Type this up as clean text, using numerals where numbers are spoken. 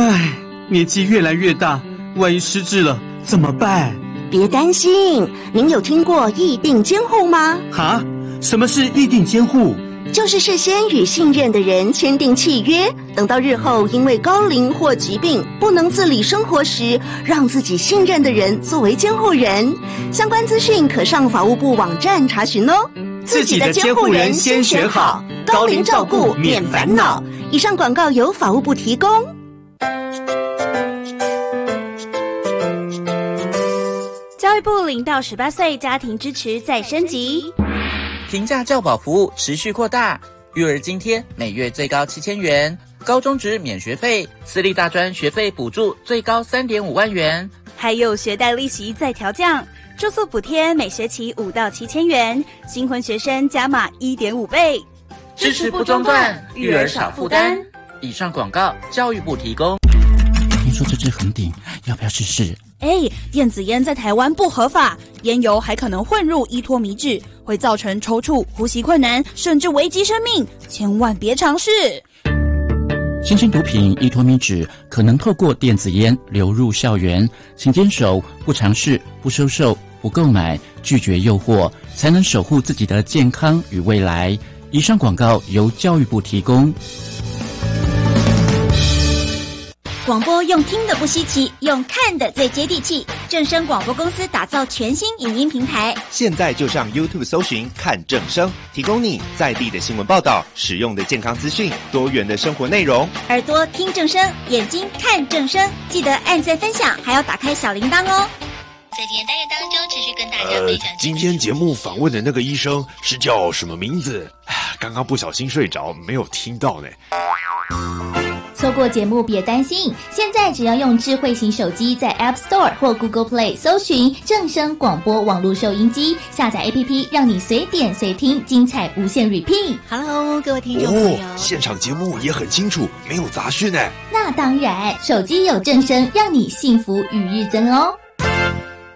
唉，年纪越来越大，万一失智了怎么办？ 别担心，您有听过议定监护吗？ 哈？什么是议定监护？ 就是事先与信任的人签订契约，等到日后因为高龄或疾病不能自理生活时，让自己信任的人作为监护人。相关资讯可上法务部网站查询哦。 自己的监护人先选好，高龄照顾免烦恼。 以上广告由法务部提供。 教育部0到18岁家庭支持再升级。 平价教保服务持续扩大，育儿津贴每月最高7000元，高中职免学费，私立大专学费补助最高3.5万元， 还有学贷利息再调降，住宿补贴每学期5到7000元，新婚学生加码1.5倍， 支持不中断，育儿少负担。以上广告教育部提供。 听说这支红顶，要不要试试？ 电子烟在台湾不合法，烟油还可能混入依托米脂，会造成抽搐、呼吸困难，甚至危及生命，千万别尝试。 新型毒品依托米脂可能透过电子烟流入校园，请坚守不尝试、不收受、不购买、拒绝诱惑，才能守护自己的健康与未来。以上广告由教育部提供。 广播用听的不稀奇，用看的最接地气。正声广播公司打造全新影音平台， 现在就上 YouTube 搜寻看正声，提供你在地的新闻报道、实用的健康资讯、多元的生活内容。 耳朵听正声，眼睛看正声，记得按赞分享，还要打开小铃铛哦。 在今天单元当中，持续跟大家分享。 今天节目访问的那个医生是叫什么名字？刚刚不小心睡着，没有听到呢。 错过节目别担心，现在只要用智慧型手机在 App Store 或 Google Play 搜寻正声广播网络收音机，下载 APP 让你随点随听，精彩无限 repeat。Hello， 各位听众朋友， 现场节目也很清楚，没有杂讯呢。 那当然，手机有正声，让你幸福与日增哦。